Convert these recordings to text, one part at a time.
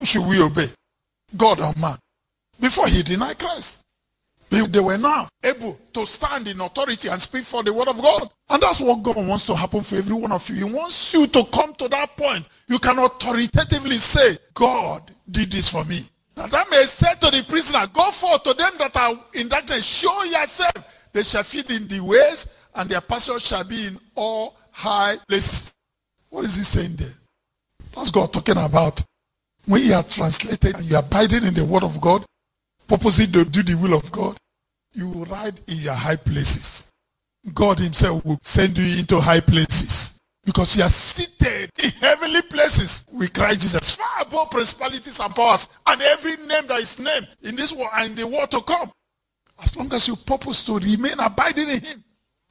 should we obey? God or man? Before he denied Christ. They were now able to stand in authority and speak for the word of God. And that's what God wants to happen for every one of you. He wants you to come to that point. You can authoritatively say, God did this for me. That may say to the prisoner, go forth to them that are in darkness, show yourself. They shall feed in the ways, and their pasture shall be in all high places. What is he saying there? That's God talking about. When you are translated and you are abiding in the word of God, purposely to do the will of God, you will ride in your high places. God himself will send you into high places because you are seated in heavenly places with Christ Jesus, far above principalities and powers and every name that is named in this world and in the world to come. As long as you purpose to remain abiding in him.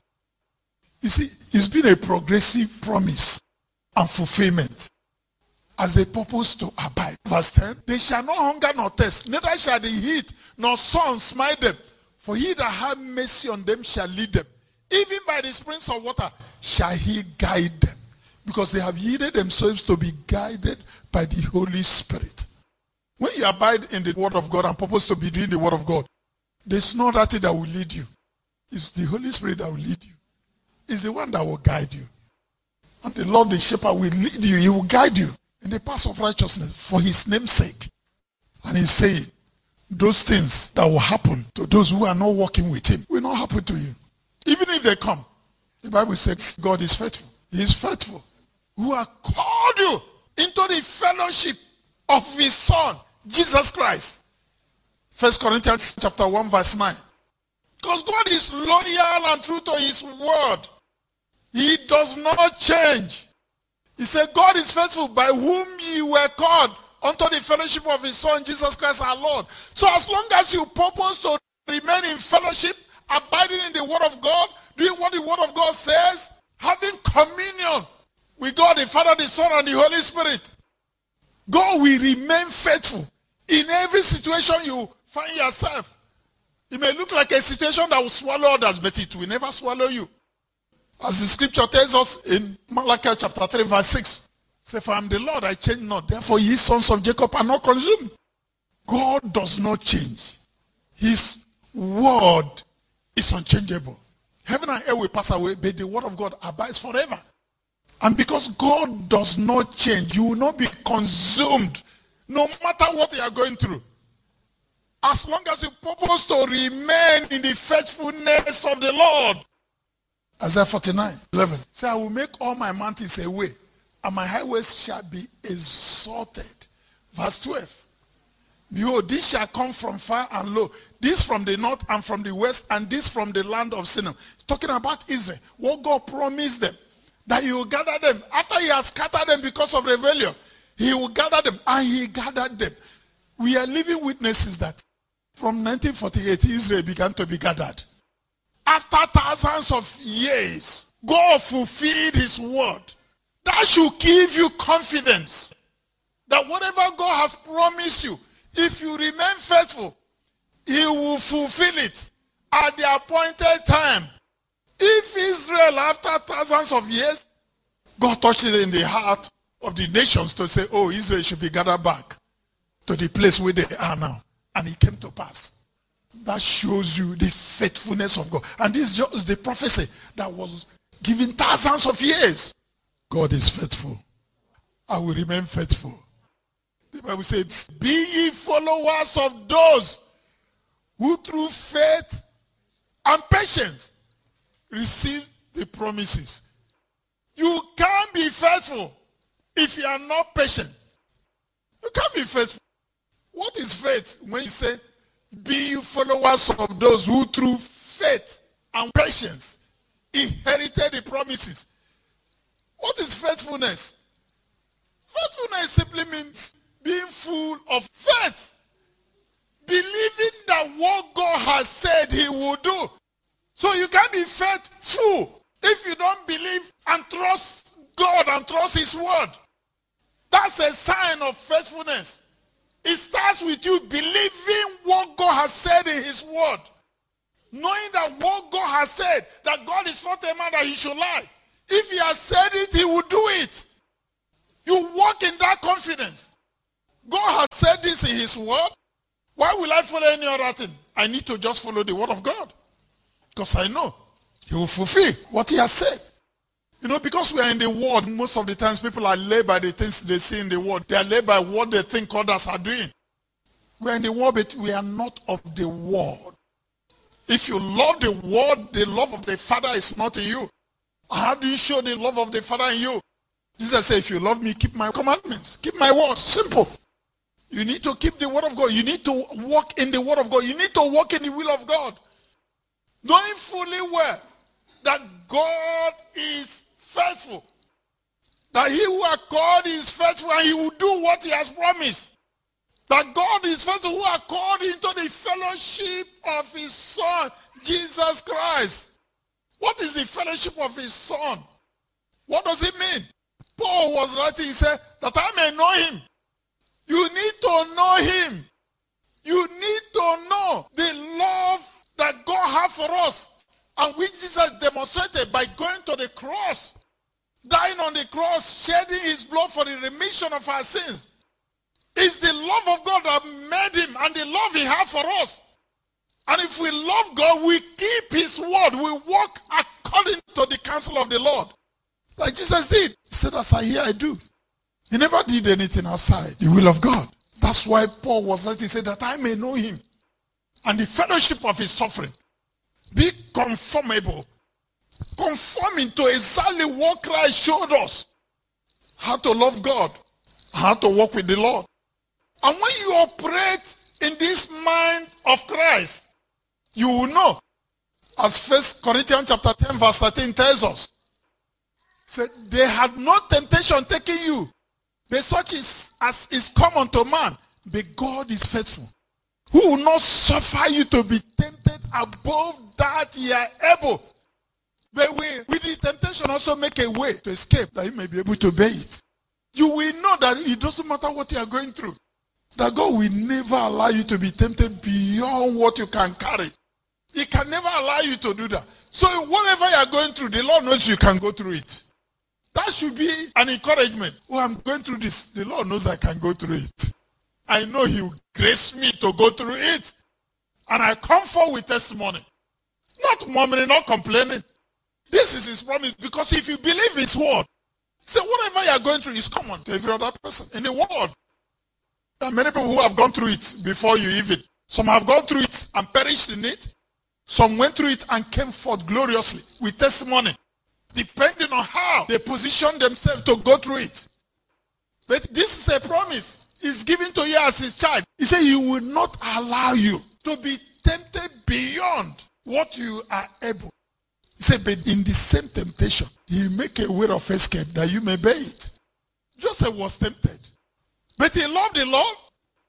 You see, it's been a progressive promise and fulfillment. As they purpose to abide. Verse 10, they shall not hunger nor thirst, neither shall the heat nor sun smite them. For he that hath mercy on them shall lead them. Even by the springs of water shall he guide them. Because they have yielded themselves to be guided by the Holy Spirit. When you abide in the word of God and purpose to be doing the word of God, there's no other thing that will lead you. It's the Holy Spirit that will lead you. It's the one that will guide you. And the Lord the shepherd will lead you. He will guide you in the path of righteousness for his name's sake. And he's saying, those things that will happen to those who are not walking with him will not happen to you. Even if they come. The Bible says God is faithful. He is faithful. Who has called you into the fellowship of his Son, Jesus Christ. 1 Corinthians chapter 1 verse 9. Because God is loyal and true to his word. He does not change. He said, God is faithful, by whom ye were called unto the fellowship of his Son, Jesus Christ our Lord. So as long as you purpose to remain in fellowship, abiding in the word of God, doing what the word of God says, having communion with God, the Father, the Son, and the Holy Spirit, God will remain faithful in every situation you find yourself. It may look like a situation that will swallow others, but it will never swallow you. As the scripture tells us in Malachi chapter 3 verse 6. Say, for I am the Lord, I change not. Therefore ye sons of Jacob are not consumed. God does not change. His word is unchangeable. Heaven and earth will pass away, but the word of God abides forever. And because God does not change, you will not be consumed no matter what you are going through. As long as you purpose to remain in the faithfulness of the Lord. Isaiah 49:11. Say, I will make all my mountains a way, and my highways shall be exalted. Verse 12. Behold, this shall come from far and low. This from the north and from the west, and this from the land of Sinim. Talking about Israel. What God promised them. That he will gather them. After he has scattered them because of rebellion, he will gather them. And he gathered them. We are living witnesses that from 1948, Israel began to be gathered. After thousands of years, God fulfilled his word. That should give you confidence that whatever God has promised you, if you remain faithful, he will fulfill it at the appointed time. If Israel, after thousands of years, God touched it in the heart of the nations to say, oh, Israel should be gathered back to the place where they are now. And it came to pass. That shows you the faithfulness of God. And this is just the prophecy that was given thousands of years. God is faithful. I will remain faithful. The Bible says, be ye followers of those who through faith and patience receive the promises. You can't be faithful if you are not patient. You can't be faithful. What is faith? When you say, be you followers of those who through faith and patience inherited the promises. What is faithfulness? Faithfulness simply means being full of faith. Believing that what God has said he will do. So you can't be faithful if you don't believe and trust God and trust his word. That's a sign of faithfulness. It starts with you believing what God has said in his word. Knowing that what God has said, that God is not a man that he should lie. If he has said it, he will do it. You walk in that confidence. God has said this in his word. Why will I follow any other thing? I need to just follow the word of God. Because I know he will fulfill what he has said. You know, because we are in the world, most of the times people are led by the things they see in the world. They are led by what they think others are doing. We are in the world, but we are not of the world. If you love the world, the love of the Father is not in you. How do you show the love of the Father in you? Jesus said, if you love me, keep my commandments. Keep my word. Simple. You need to keep the word of God. You need to walk in the word of God. You need to walk in the will of God. Knowing fully well that God is faithful. That he who are called is faithful and he will do what he has promised. That God is faithful who are called into the fellowship of his Son, Jesus Christ. What is the fellowship of his Son? What does it mean? Paul was writing, he said, that I may know him. You need to know him. You need to know the love that God has for us and which Jesus demonstrated by going to the cross, dying on the cross, shedding his blood for the remission of our sins. It's the love of God that made him and the love he has for us. And if we love God, we keep his word. We walk according to the counsel of the Lord. Like Jesus did. He said, as I hear, I do. He never did anything outside the will of God. That's why Paul was writing, he said, that I may know him and the fellowship of his suffering. Be conformable. Conforming to exactly what Christ showed us. How to love God. How to walk with the Lord. And when you operate in this mind of Christ, you will know. As 1 Corinthians chapter 10 verse 13 tells us. Said, they had no temptation taking you, but such is as is common to man. But God is faithful, who will not suffer you to be tempted above that ye are able. But with the temptation also make a way to escape, that you may be able to bear it. You will know that it doesn't matter what you are going through. That God will never allow you to be tempted beyond what you can carry. He can never allow you to do that. So whatever you are going through, the Lord knows you can go through it. That should be an encouragement. Oh, I'm going through this. The Lord knows I can go through it. I know he will grace me to go through it. And I come forward with testimony. Not murmuring, not complaining. This is his promise. Because if you believe his word, say whatever you are going through is common to every other person in the world. There are many people who have gone through it before you even. Some have gone through it and perished in it. Some went through it and came forth gloriously with testimony. Depending on how they position themselves to go through it. But this is a promise. It's given to you as his child. He said he will not allow you to be tempted beyond what you are able. He said, but in the same temptation, he make a way of escape that you may bear it. Joseph was tempted. But he loved the Lord.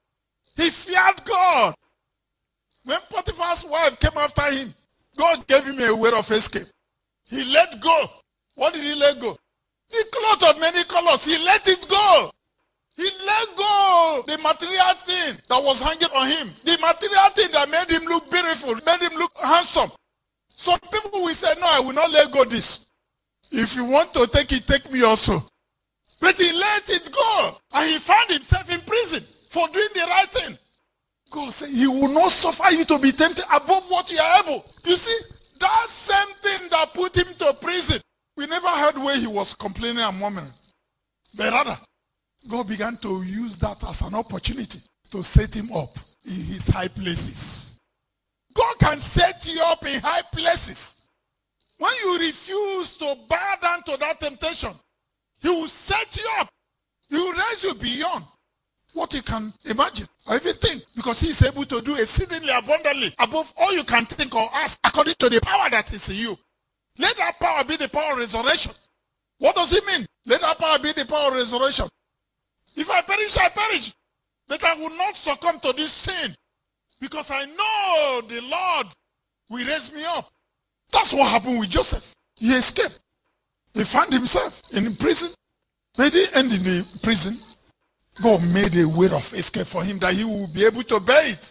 He feared God. When Potiphar's wife came after him, God gave him a way of escape. He let go. What did he let go? The cloth of many colors. He let it go. He let go the material thing that was hanging on him. The material thing that made him look beautiful, made him look handsome. Some people will say, no, I will not let go this. If you want to take it, take me also. But he let it go. And he found himself in prison for doing the right thing. God said, he will not suffer you to be tempted above what you are able. You see, that same thing that put him to prison, we never heard where he was complaining and murmuring. But rather, God began to use that as an opportunity to set him up in his high places. God can set you up in high places. When you refuse to bow down to that temptation, he will set you up. He will raise you beyond what you can imagine or even think, because he is able to do exceedingly abundantly above all you can think or ask according to the power that is in you. Let that power be the power of resurrection. What does it mean? Let that power be the power of resurrection. If I perish, I perish. But I will not succumb to this sin, because I know the Lord will raise me up. That's what happened with Joseph. He escaped. He found himself in prison. But he ended in the prison. God made a way of escape for him that he will be able to bear it.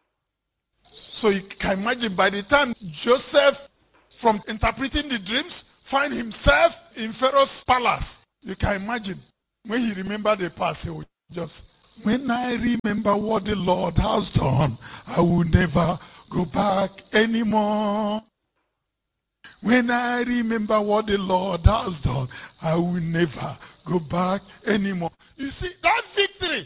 So you can imagine, by the time Joseph, from interpreting the dreams, find himself in Pharaoh's palace, you can imagine when he remembered the past, he would just When I remember what the Lord has done, I will never go back anymore. When I remember what the Lord has done, I will never go back anymore. You see, that victory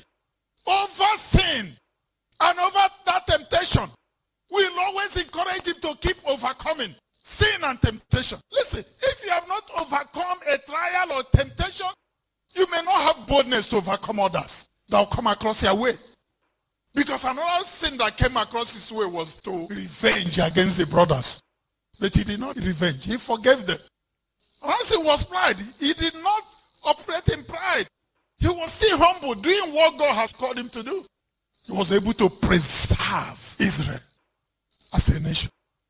over sin and over that temptation will always encourage him to keep overcoming sin and temptation. Listen, if you have not overcome a trial or temptation, you may not have boldness to overcome others that will come across your way. Because another sin that came across his way was to revenge against the brothers. But he did not revenge. He forgave them. Once it was pride, he did not operate in pride. He was still humble, doing what God has called him to do. He was able to preserve Israel as a nation.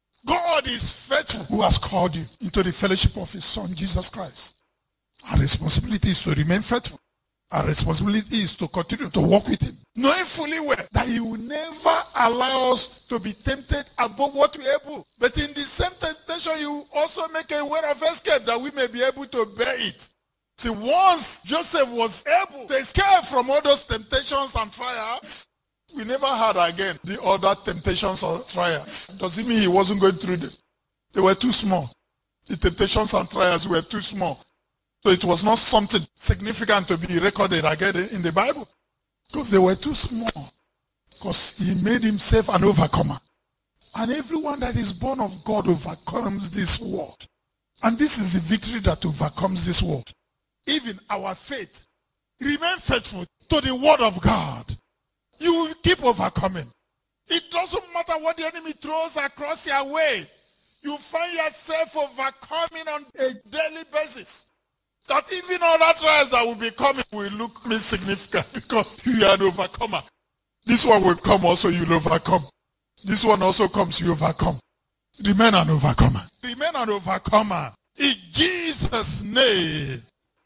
God is faithful who has called you into the fellowship of his Son, Jesus Christ. Our responsibility is to remain faithful. Our responsibility is to continue to walk with him, knowing fully well that he will never allow us to be tempted above what we are able. But in the same temptation, he will also make a way of escape that we may be able to bear it. See, once Joseph was able to escape from all those temptations and trials, we never had again the other temptations or trials. Does it mean he wasn't going through them? They were too small. The temptations and trials were too small. So it was not something significant to be recorded again in the Bible. Because they were too small. Because he made himself an overcomer. And everyone that is born of God overcomes this world. And this is the victory that overcomes this world. Even our faith. Remain faithful to the word of God. You will keep overcoming. It doesn't matter what the enemy throws across your way. You find yourself overcoming on a daily basis. That even all that trials that will be coming will look insignificant because you are an overcomer. This one will come also, you'll overcome. This one also comes, you overcome. Remain an overcomer. Remain an overcomer. In Jesus' name.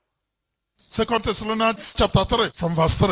2 Thessalonians chapter 3 from verse 3.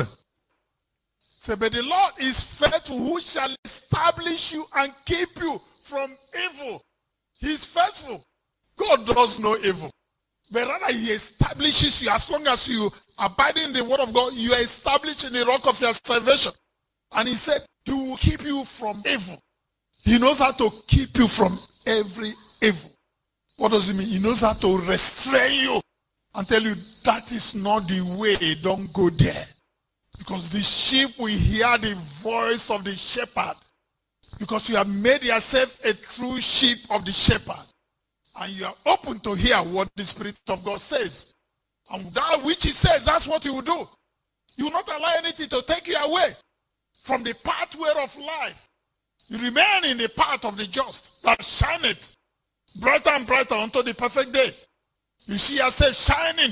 Say, but the Lord is faithful, who shall establish you and keep you from evil. He is faithful. God does no evil. But rather he establishes you. As long as you abide in the word of God, you are established in the rock of your salvation. And he said, he will keep you from evil. He knows how to keep you from every evil. What does it mean? He knows how to restrain you and tell you that is not the way, don't go there. Because the sheep will hear the voice of the shepherd. Because you have made yourself a true sheep of the shepherd. And you are open to hear what the Spirit of God says. And that which he says, that's what you will do. You will not allow anything to take you away from the pathway of life. You remain in the path of the just that shineth brighter and brighter unto the perfect day. You see yourself shining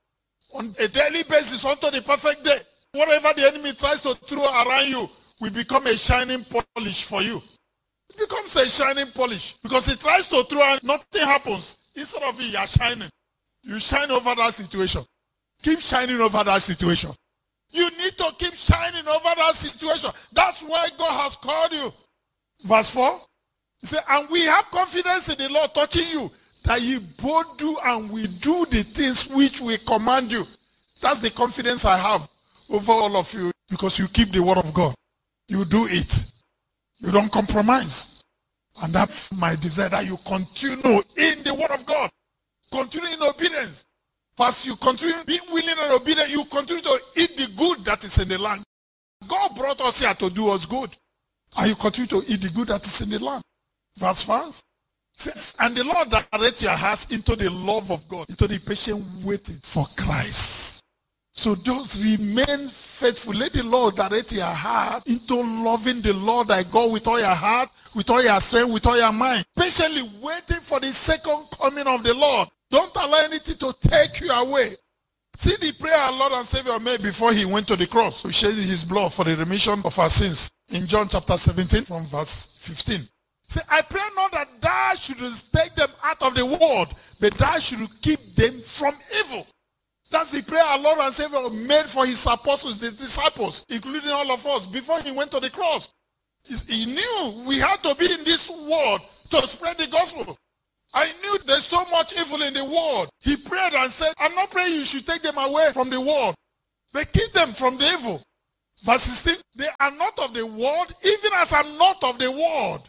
on a daily basis unto the perfect day. Whatever the enemy tries to throw around you will become a shining polish for you. It becomes a shining polish because it tries to throw and nothing happens. Instead of it, you are shining. You shine over that situation. Keep shining over that situation. You need to keep shining over that situation. That's why God has called you. Verse 4. He said, and we have confidence in the Lord touching you, that you both do and we do the things which we command you. That's the confidence I have over all of you because you keep the word of God. You do it. You don't compromise. And that's my desire, that you continue in the word of God. Continue in obedience. First, you continue being willing and obedient. You continue to eat the good that is in the land. God brought us here to do us good. And you continue to eat the good that is in the land. Verse 5 says, and the Lord direct your hearts into the love of God, into the patient waiting for Christ. So just remain faithful. Let the Lord direct your heart into loving the Lord thy God with all your heart, with all your strength, with all your mind. Patiently waiting for the second coming of the Lord. Don't allow anything to take you away. See the prayer our Lord and Savior made before he went to the cross to shed his blood for the remission of our sins. In John chapter 17 from verse 15. Say, I pray not that thou shouldest take them out of the world, but thou shouldest keep them from evil. That's the prayer our Lord and Savior made for his apostles, the disciples, including all of us, before he went to the cross. He knew we had to be in this world to spread the gospel. I knew there's so much evil in the world. He prayed and said, I'm not praying you should take them away from the world, but keep them from the evil. Verse 16, they are not of the world, even as I'm not of the world.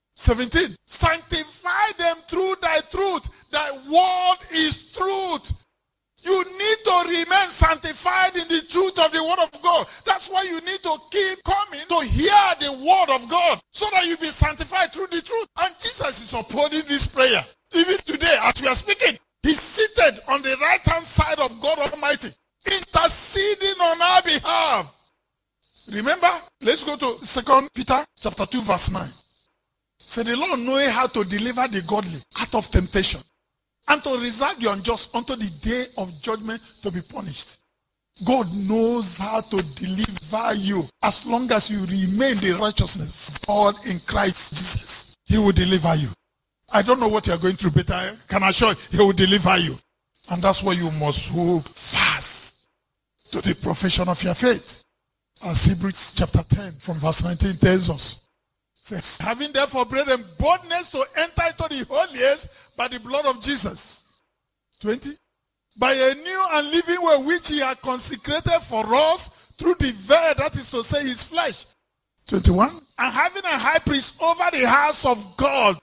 17, sanctify them through thy truth. Thy word is truth. You need to remain sanctified in the truth of the word of God. That's why you need to keep coming to hear the word of God so that you be sanctified through the truth. And Jesus is upholding this prayer. Even today, as we are speaking, he's seated on the right-hand side of God Almighty, interceding on our behalf. Remember, let's go to 2 Peter chapter 2, verse 9. Say, the Lord knowing how to deliver the godly out of temptation, and to reserve the unjust unto the day of judgment to be punished. God knows how to deliver you as long as you remain the righteousness of God in Christ Jesus. He will deliver you. I don't know what you are going through, but I can assure you, he will deliver you. And that's why you must hold fast to the profession of your faith. As Hebrews chapter 10 from verse 19 tells us. Says, having therefore brethren boldness to enter into the holiest by the blood of Jesus. 20. By a new and living way which he had consecrated for us through the veil, that is to say his flesh. 21. And having a high priest over the house of God.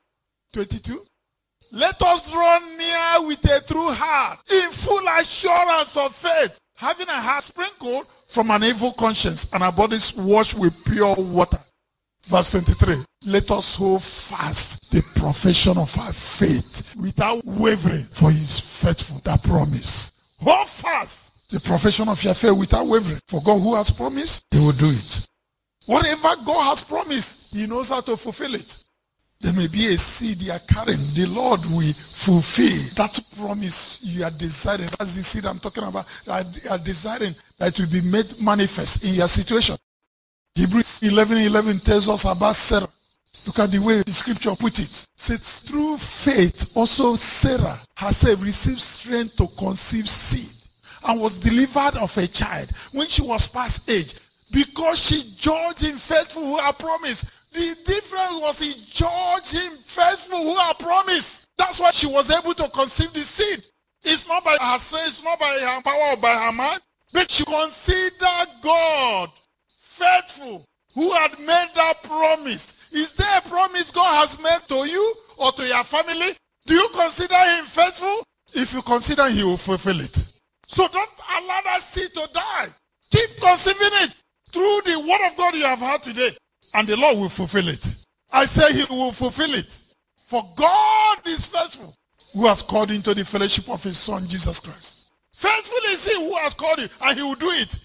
22. Let us draw near with a true heart, in full assurance of faith, having a heart sprinkled from an evil conscience and our bodies washed with pure water. Verse 23, let us hold fast the profession of our faith without wavering, for he is faithful, that promise. Hold fast the profession of your faith without wavering, for God who has promised, he will do it. Whatever God has promised, he knows how to fulfill it. There may be a seed you are carrying. The Lord will fulfill that promise you are desiring. That's the seed I'm talking about. You are desiring that it will be made manifest in your situation. Hebrews 11:11 tells us about Sarah. Look at the way the scripture put it. It says, through faith also Sarah herself received strength to conceive seed and was delivered of a child when she was past age, because she judged him faithful who had promised. The difference was he judged him faithful who had promised. That's why she was able to conceive the seed. It's not by her strength, it's not by her power or by her mind, but she considered God faithful who had made that promise. Is there a promise God has made to you or to your family? Do you consider him faithful? If you consider him, he will fulfill it. So don't allow that seed to die. Keep conceiving it through the word of God you have heard today, and the Lord will fulfill it. I say he will fulfill it. For God is faithful, who has called into the fellowship of his Son, Jesus Christ. Faithful is he who has called you, and he will do it.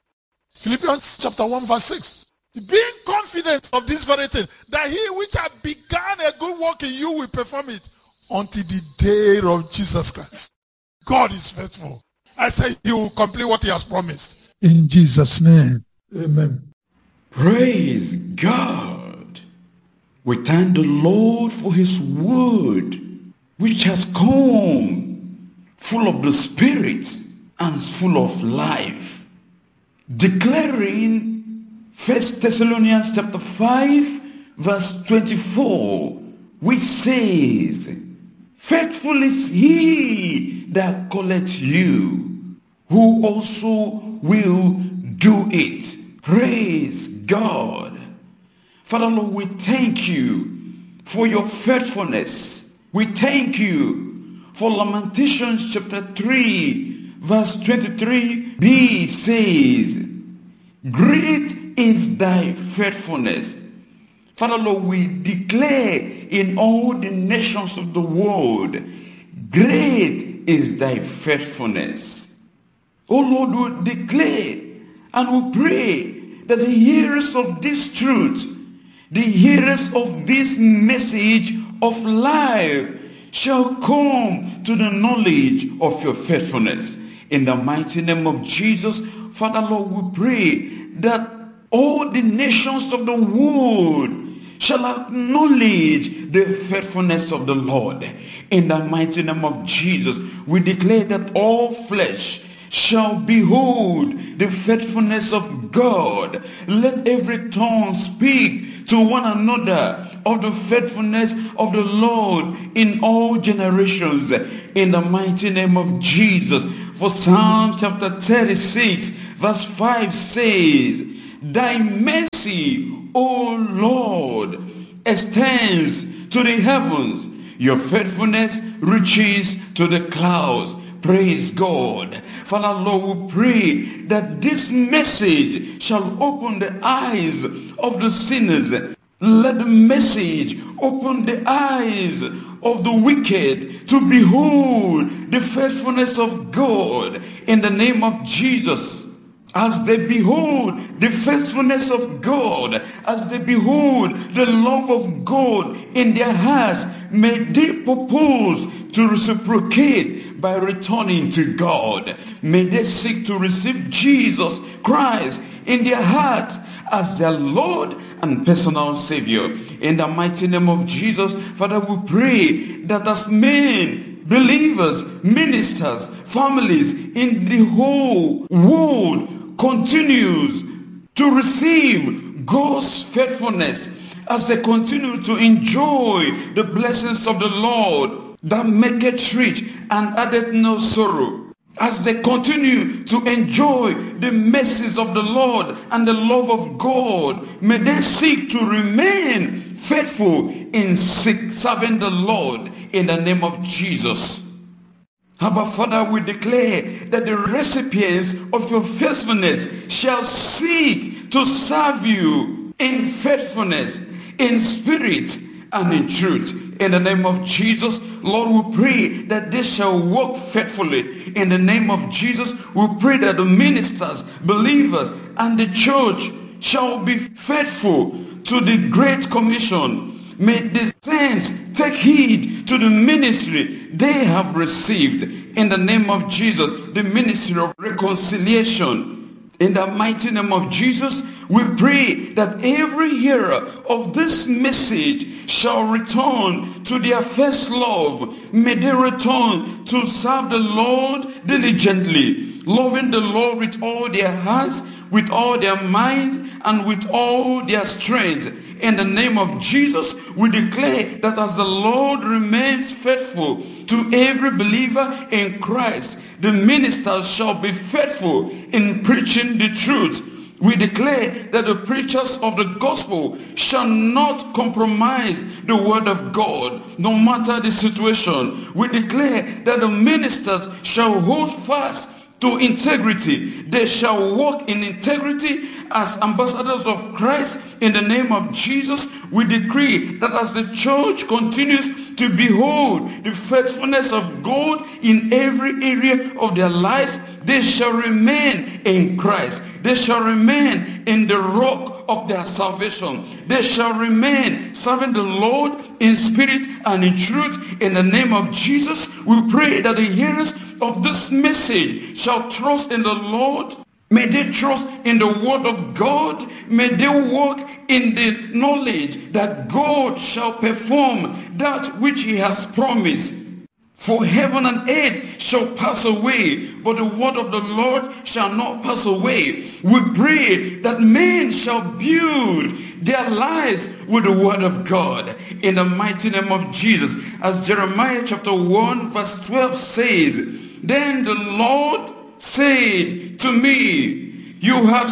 Philippians chapter 1 verse 6. Being confident of this very thing, that he which had begun a good work in you will perform it until the day of Jesus Christ. God is faithful. I say he will complete what he has promised. In Jesus' name, amen. Praise God. We thank the Lord for his word, which has come full of the Spirit and full of life. Declaring 1 Thessalonians chapter 5 verse 24, which says, faithful is he that calleth you, who also will do it. Praise God. Father Lord, we thank you for your faithfulness. We thank you for Lamentations chapter 3 verse 23b says, great is thy faithfulness. Father Lord, we declare in all the nations of the world, great is thy faithfulness. Oh Lord, we declare and we pray that the hearers of this truth, the hearers of this message of life, shall come to the knowledge of your faithfulness. In the mighty name of Jesus, Father Lord, we pray that all the nations of the world shall acknowledge the faithfulness of the Lord. In the mighty name of Jesus, we declare that all flesh shall behold the faithfulness of God. Let every tongue speak to one another of the faithfulness of the Lord in all generations. In the mighty name of Jesus. For Psalm chapter 36 verse 5 says, thy mercy, O Lord, extends to the heavens. Your faithfulness reaches to the clouds. Praise God. Father, Lord, we pray that this message shall open the eyes of the sinners. Let the message open the eyes of the wicked to behold the faithfulness of God in the name of Jesus. As they behold the faithfulness of God, as they behold the love of God in their hearts, may they propose to reciprocate by returning to God. May they seek to receive Jesus Christ in their hearts as their Lord and personal Savior. In the mighty name of Jesus, Father, we pray that as men, believers, ministers, families in the whole world continues to receive God's faithfulness, as they continue to enjoy the blessings of the Lord that maketh rich and addeth no sorrow, as they continue to enjoy the mercies of the Lord and the love of God, may they seek to remain faithful in serving the Lord in the name of Jesus. Abba, Father, we declare that the recipients of your faithfulness shall seek to serve you in faithfulness, in spirit, and in truth. In the name of Jesus, Lord, we pray that they shall walk faithfully. In the name of Jesus, we pray that the ministers, believers, and the church shall be faithful to the Great Commission. May the saints take heed to the ministry they have received. In the name of Jesus, the ministry of reconciliation. In the mighty name of Jesus, we pray that every hearer of this message shall return to their first love. May they return to serve the Lord diligently, loving the Lord with all their hearts, with all their mind, and with all their strength. In the name of Jesus, we declare that as the Lord remains faithful to every believer in Christ, the ministers shall be faithful in preaching the truth. We declare that the preachers of the gospel shall not compromise the word of God, no matter the situation. We declare that the ministers shall hold fast to integrity. They shall walk in integrity as ambassadors of Christ. In the name of Jesus, we decree that as the church continues to behold the faithfulness of God in every area of their lives, they shall remain in Christ. They shall remain in the rock of their salvation. They shall remain serving the Lord in spirit and in truth. In the name of Jesus, we pray that the hearers of this message shall trust in the Lord. May they trust in the word of God. May they walk in the knowledge that God shall perform that which he has promised. For heaven and earth shall pass away, but the word of the Lord shall not pass away. We pray that men shall build their lives with the word of God in the mighty name of Jesus. As Jeremiah chapter 1 verse 12 says, then the Lord said to me, you have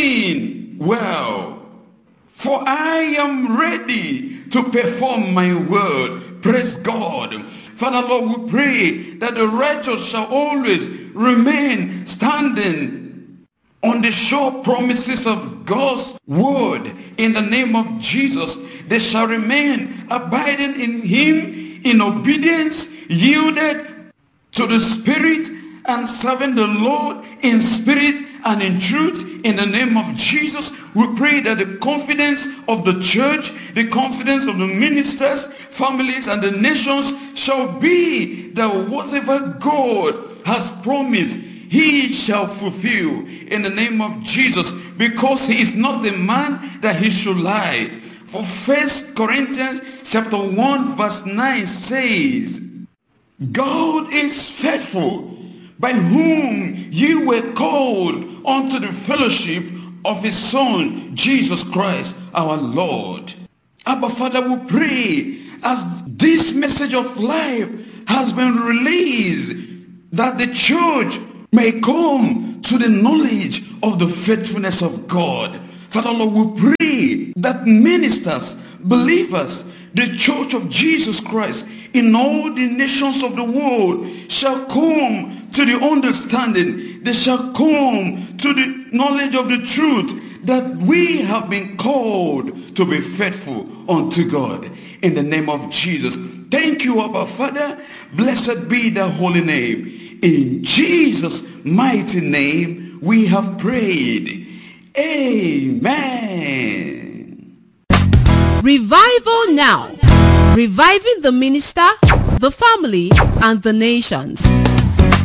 seen well, for I am ready to perform my word. Praise God. Father, Lord, we pray that the righteous shall always remain standing on the sure promises of God's word. In the name of Jesus, they shall remain abiding in him in obedience, yielded to the Spirit, and serving the Lord in spirit and in truth. In the name of Jesus, we pray that the confidence of the church, the confidence of the ministers, families, and the nations shall be that whatever God has promised, he shall fulfill in the name of Jesus, because he is not a man that he should lie. For 1 Corinthians chapter 1 verse 9 says, God is faithful, by whom you were called unto the fellowship of his Son, Jesus Christ, our Lord. Abba, Father, we pray as this message of life has been released, that the church may come to the knowledge of the faithfulness of God. Father Lord, we pray that ministers, believers, the church of Jesus Christ in all the nations of the world shall come to the understanding. They shall come to the knowledge of the truth that we have been called to be faithful unto God. In the name of Jesus. Thank you, Abba Father. Blessed be the holy name. In Jesus' mighty name we have prayed. Amen. Revival now. Reviving the minister, the family, and the nations.